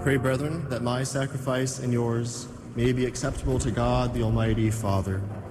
Pray, brethren, that my sacrifice and yours may be acceptable to God, the Almighty Father.